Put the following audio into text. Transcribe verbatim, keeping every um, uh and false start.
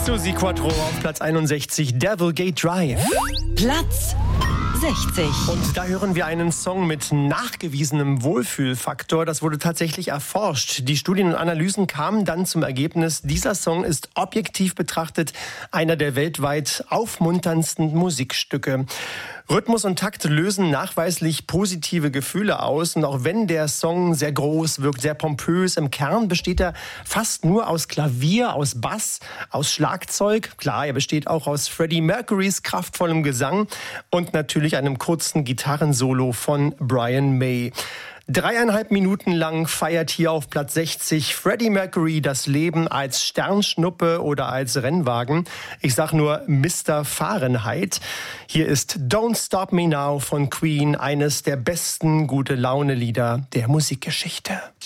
Suzi Quatro auf Platz einundsechzig, Devil Gate Drive. Platz sechzig. Und da hören wir einen Song mit nachgewiesenem Wohlfühlfaktor. Das wurde tatsächlich erforscht. Die Studien und Analysen kamen dann zum Ergebnis, dieser Song ist objektiv betrachtet einer der weltweit aufmunterndsten Musikstücke. Rhythmus und Takt lösen nachweislich positive Gefühle aus. Und auch wenn der Song sehr groß wirkt, sehr pompös, im Kern besteht er fast nur aus Klavier, aus Bass, aus Schlagzeug. Klar, er besteht auch aus Freddie Mercurys kraftvollem Gesang und natürlich einem kurzen Gitarrensolo von Brian May. Dreieinhalb Minuten lang feiert hier auf Platz sechzig Freddie Mercury das Leben als Sternschnuppe oder als Rennwagen. Ich sag nur Mister Fahrenheit. Hier ist Don't Stop Me Now von Queen, eines der besten Gute-Laune-Lieder der Musikgeschichte.